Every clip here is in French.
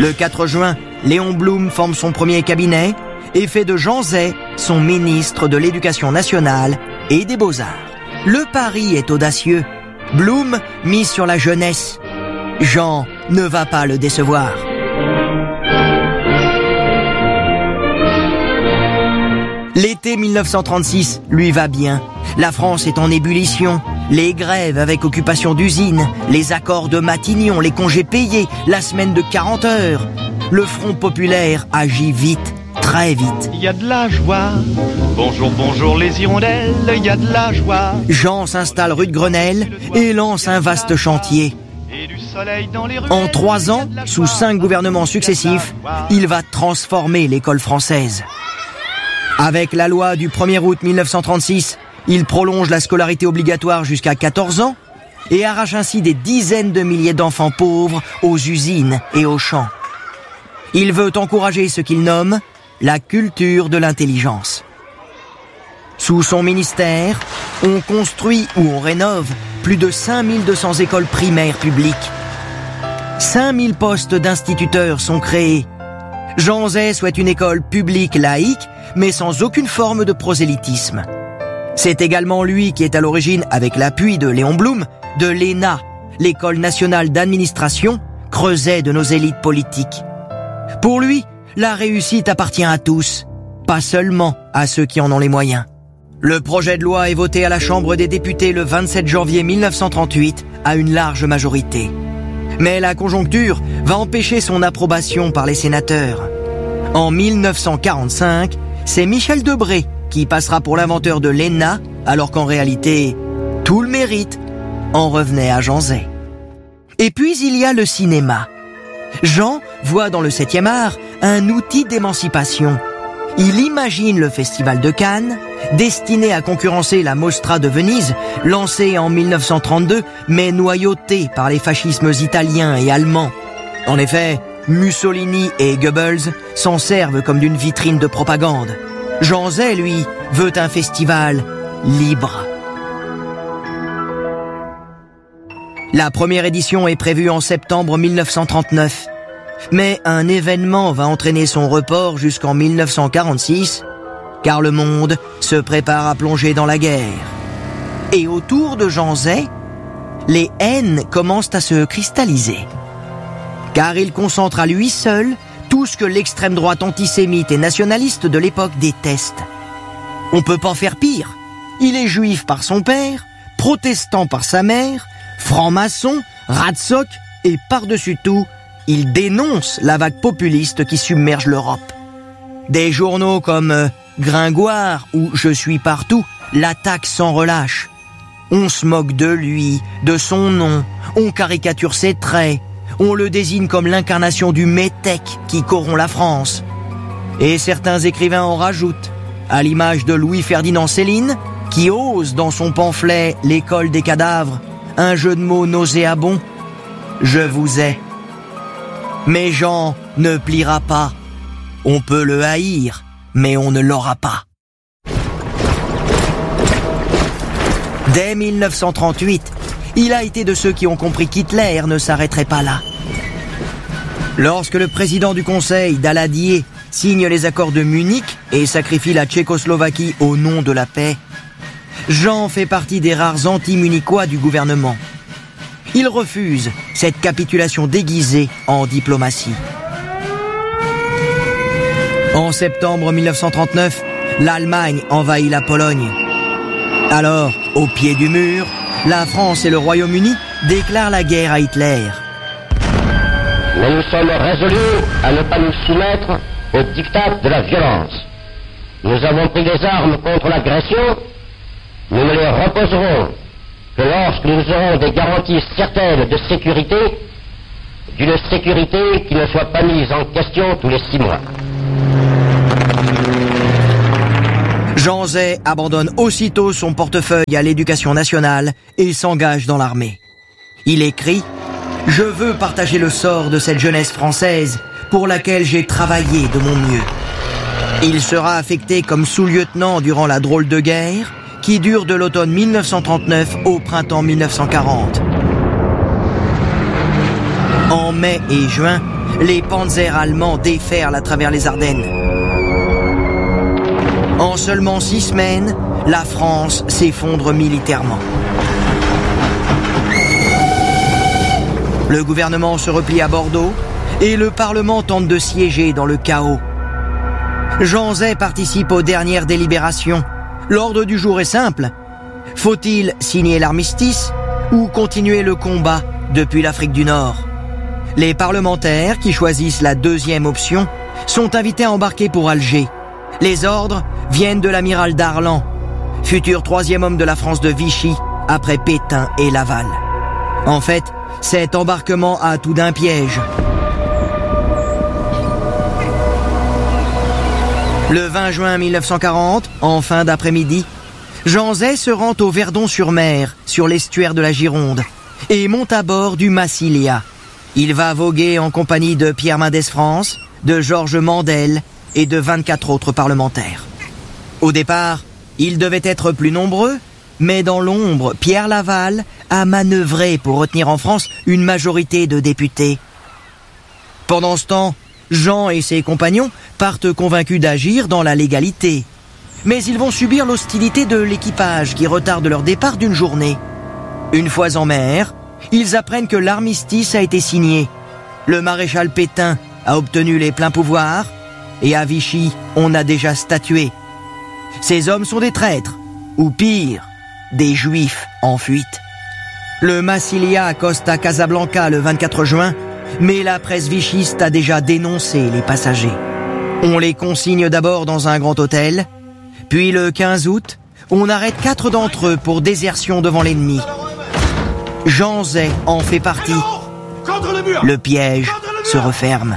Le 4 juin, Léon Blum forme son premier cabinet et fait de Jean Zay son ministre de l'Éducation nationale et des Beaux-Arts. Le pari est audacieux. Blum mise sur la jeunesse. Jean ne va pas le décevoir. L'été 1936 lui va bien. La France est en ébullition. Les grèves avec occupation d'usines, les accords de Matignon, les congés payés, la semaine de 40 heures. Le Front populaire agit vite, très vite. Il y a de la joie. Bonjour, bonjour les hirondelles, il y a de la joie. Jean s'installe rue de Grenelle et lance un vaste chantier. En 3 ans, sous 5 gouvernements successifs, il va transformer l'école française. Avec la loi du 1er août 1936, il prolonge la scolarité obligatoire jusqu'à 14 ans et arrache ainsi des dizaines de milliers d'enfants pauvres aux usines et aux champs. Il veut encourager ce qu'il nomme la culture de l'intelligence. Sous son ministère, on construit ou on rénove plus de 5200 écoles primaires publiques. 5000 postes d'instituteurs sont créés. Jean Zay souhaite une école publique laïque, mais sans aucune forme de prosélytisme. C'est également lui qui est à l'origine, avec l'appui de Léon Blum, de l'ENA, l'École nationale d'administration, creuset de nos élites politiques. Pour lui, la réussite appartient à tous, pas seulement à ceux qui en ont les moyens. Le projet de loi est voté à la Chambre des députés le 27 janvier 1938 à une large majorité. Mais la conjoncture va empêcher son approbation par les sénateurs. En 1945, c'est Michel Debré qui passera pour l'inventeur de l'ENA, alors qu'en réalité, tout le mérite en revenait à Jean Zay. Et puis il y a le cinéma. Jean voit dans le 7e art un outil d'émancipation. Il imagine le Festival de Cannes, destiné à concurrencer la Mostra de Venise, lancée en 1932, mais noyautée par les fascismes italiens et allemands. En effet, Mussolini et Goebbels s'en servent comme d'une vitrine de propagande. Jean Zay, lui, veut un festival libre. La première édition est prévue en septembre 1939. Mais un événement va entraîner son report jusqu'en 1946, car le monde se prépare à plonger dans la guerre. Et autour de Jean Zay, les haines commencent à se cristalliser. Car il concentre à lui seul tout ce que l'extrême droite antisémite et nationaliste de l'époque déteste. On peut pas faire pire. Il est juif par son père, protestant par sa mère, franc-maçon, radsoc et par-dessus tout, il dénonce la vague populiste qui submerge l'Europe. Des journaux comme Gringoire ou Je suis partout l'attaquent sans relâche. On se moque de lui, de son nom, on caricature ses traits, on le désigne comme l'incarnation du métèque qui corrompt la France. Et certains écrivains en rajoutent, à l'image de Louis-Ferdinand Céline, qui ose dans son pamphlet « L'école des cadavres » un jeu de mots nauséabond. Je vous ai. Mais Jean ne pliera pas. On peut le haïr, mais on ne l'aura pas. Dès 1938, il a été de ceux qui ont compris qu'Hitler ne s'arrêterait pas là. Lorsque le président du Conseil, Daladier, signe les accords de Munich et sacrifie la Tchécoslovaquie au nom de la paix, Jean fait partie des rares anti-munichois du gouvernement. Il refuse cette capitulation déguisée en diplomatie. En septembre 1939, l'Allemagne envahit la Pologne. Alors, au pied du mur, la France et le Royaume-Uni déclarent la guerre à Hitler. Mais nous sommes résolus à ne pas nous soumettre au diktat de la violence. Nous avons pris les armes contre l'agression, nous ne les reposerons que lorsque nous aurons des garanties certaines de sécurité, d'une sécurité qui ne soit pas mise en question tous les 6 mois. Jean Zay abandonne aussitôt son portefeuille à l'Éducation nationale et s'engage dans l'armée. Il écrit « Je veux partager le sort de cette jeunesse française pour laquelle j'ai travaillé de mon mieux. » Il sera affecté comme sous-lieutenant durant la drôle de guerre qui dure de l'automne 1939 au printemps 1940. En mai et juin, les panzers allemands déferlent à travers les Ardennes. En seulement 6 semaines, la France s'effondre militairement. Le gouvernement se replie à Bordeaux et le Parlement tente de siéger dans le chaos. Jean Zay participe aux dernières délibérations. L'ordre du jour est simple. Faut-il signer l'armistice ou continuer le combat depuis l'Afrique du Nord? Les parlementaires, qui choisissent la deuxième option, sont invités à embarquer pour Alger. Les ordres viennent de l'amiral Darlan, futur 3e homme de la France de Vichy, après Pétain et Laval. En fait, cet embarquement a tout d'un piège. Le 20 juin 1940, en fin d'après-midi, Jean Zay se rend au Verdon-sur-Mer, sur l'estuaire de la Gironde, et monte à bord du Massilia. Il va voguer en compagnie de Pierre Mendès France, de Georges Mandel et de 24 autres parlementaires. Au départ, ils devaient être plus nombreux, mais dans l'ombre, Pierre Laval a manœuvré pour retenir en France une majorité de députés. Pendant ce temps, Jean et ses compagnons partent convaincus d'agir dans la légalité. Mais ils vont subir l'hostilité de l'équipage qui retarde leur départ d'une journée. Une fois en mer, ils apprennent que l'armistice a été signé. Le maréchal Pétain a obtenu les pleins pouvoirs et à Vichy, on a déjà statué. Ces hommes sont des traîtres, ou pire, des juifs en fuite. Le Massilia accoste à Casablanca le 24 juin, mais la presse vichiste a déjà dénoncé les passagers. On les consigne d'abord dans un grand hôtel, puis le 15 août, on arrête 4 d'entre eux pour désertion devant l'ennemi. Jean Zay en fait partie. Le piège se referme.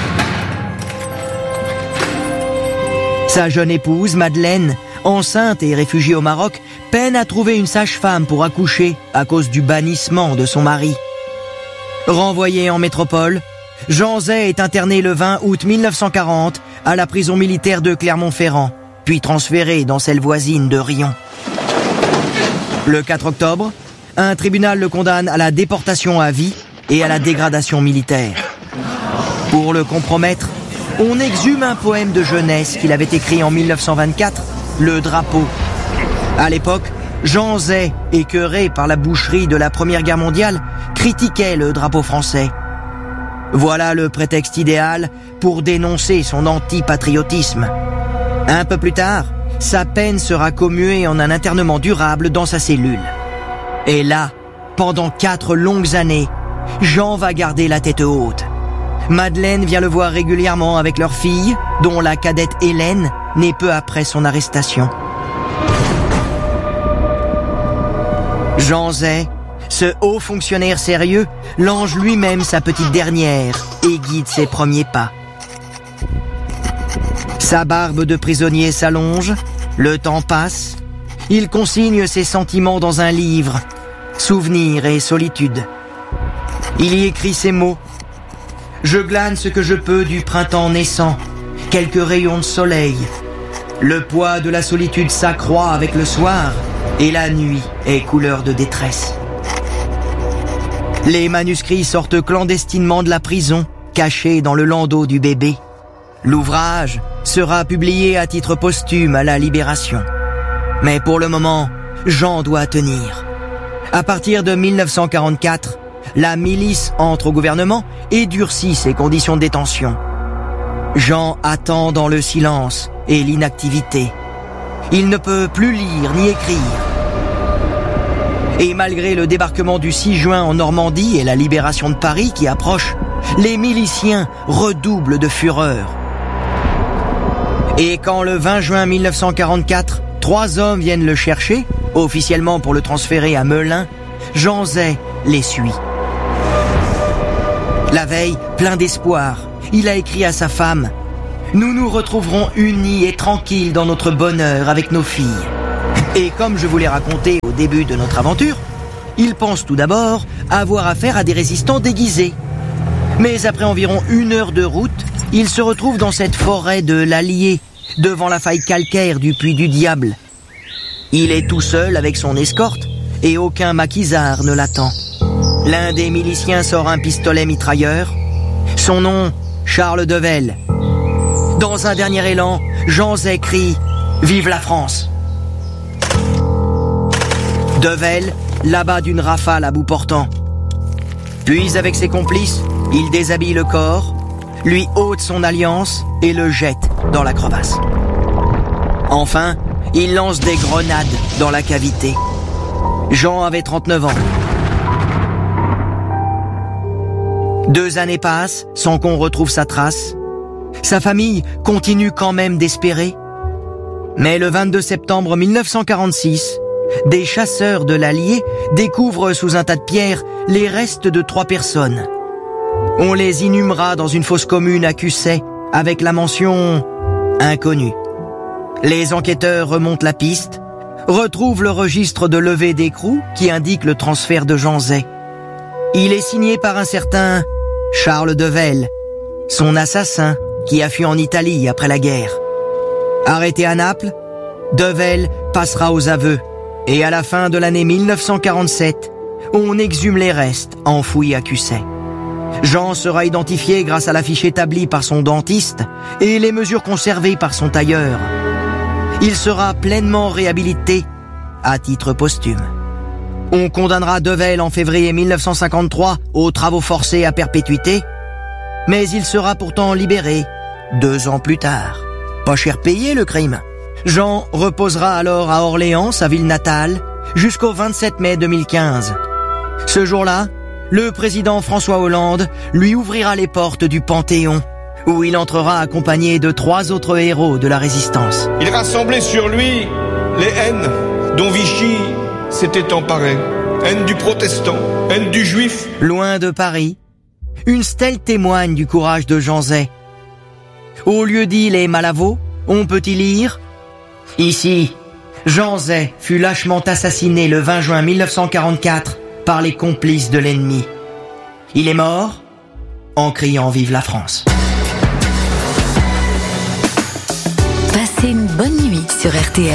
Sa jeune épouse, Madeleine, enceinte et réfugiée au Maroc, peine à trouver une sage-femme pour accoucher à cause du bannissement de son mari. Renvoyé en métropole, Jean Zay est interné le 20 août 1940 à la prison militaire de Clermont-Ferrand, puis transféré dans celle voisine de Riom. Le 4 octobre, un tribunal le condamne à la déportation à vie et à la dégradation militaire. Pour le compromettre, on exhume un poème de jeunesse qu'il avait écrit en 1924, Le Drapeau. À l'époque, Jean Zay, écœuré par la boucherie de la Première Guerre mondiale, critiquait le drapeau français. Voilà le prétexte idéal pour dénoncer son antipatriotisme. Un peu plus tard, sa peine sera commuée en un internement durable dans sa cellule. Et là, pendant 4 longues années, Jean va garder la tête haute. Madeleine vient le voir régulièrement avec leur fille, dont la cadette Hélène naît peu après son arrestation. Jean Zay, ce haut fonctionnaire sérieux, lange lui-même sa petite dernière et guide ses premiers pas. Sa barbe de prisonnier s'allonge, le temps passe, il consigne ses sentiments dans un livre, Souvenirs et solitude. Il y écrit ces mots: Je glane ce que je peux du printemps naissant, quelques rayons de soleil. Le poids de la solitude s'accroît avec le soir, et la nuit est couleur de détresse. Les manuscrits sortent clandestinement de la prison, cachés dans le landau du bébé. L'ouvrage sera publié à titre posthume à la Libération. Mais pour le moment, Jean doit tenir. À partir de 1944, la milice entre au gouvernement et durcit ses conditions de détention. Jean attend dans le silence et l'inactivité. Il ne peut plus lire ni écrire. Et malgré le débarquement du 6 juin en Normandie et la libération de Paris qui approche, les miliciens redoublent de fureur. Et quand le 20 juin 1944, 3 hommes viennent le chercher, officiellement pour le transférer à Melun, Jean Zay les suit. La veille, plein d'espoir, il a écrit à sa femme « Nous nous retrouverons unis et tranquilles dans notre bonheur avec nos filles. » Et comme je vous l'ai raconté au début de notre aventure, il pense tout d'abord avoir affaire à des résistants déguisés. Mais après environ 1 heure de route, il se retrouve dans cette forêt de l'Allier, devant la faille calcaire du Puy du Diable. Il est tout seul avec son escorte et aucun maquisard ne l'attend. L'un des miliciens sort un pistolet mitrailleur. Son nom, Charles Devel. Dans un dernier élan, Jean Zay crie « Vive la France !» Devel l'abat d'une rafale à bout portant. Puis, avec ses complices, il déshabille le corps, lui ôte son alliance et le jette dans la crevasse. Enfin, il lance des grenades dans la cavité. Jean avait 39 ans. 2 années passent sans qu'on retrouve sa trace. Sa famille continue quand même d'espérer. Mais le 22 septembre 1946, des chasseurs de l'Allier découvrent sous un tas de pierres les restes de 3 personnes. On les inhumera dans une fosse commune à Cusset avec la mention « Inconnu ». Les enquêteurs remontent la piste, retrouvent le registre de levée d'écrou qui indique le transfert de Jean Zay. Il est signé par un certain Charles Devel, son assassin qui a fui en Italie après la guerre. Arrêté à Naples, Devel passera aux aveux et à la fin de l'année 1947, on exhume les restes enfouis à Cusset. Jean sera identifié grâce à la fiche établie par son dentiste et les mesures conservées par son tailleur. Il sera pleinement réhabilité à titre posthume. On condamnera Devel en février 1953 aux travaux forcés à perpétuité, mais il sera pourtant libéré 2 ans plus tard. Pas cher payé le crime. Jean reposera alors à Orléans, sa ville natale, jusqu'au 27 mai 2015. Ce jour-là, le président François Hollande lui ouvrira les portes du Panthéon, où il entrera accompagné de 3 autres héros de la résistance. Il rassemblait sur lui les haines dont Vichy s'était emparé. Haine du protestant, haine du juif. Loin de Paris, une stèle témoigne du courage de Jean Zay. Au lieu-dit les Malavaux, on peut y lire « Ici, Jean Zay fut lâchement assassiné le 20 juin 1944 par les complices de l'ennemi. Il est mort en criant « Vive la France !» Passez une bonne nuit sur RTL.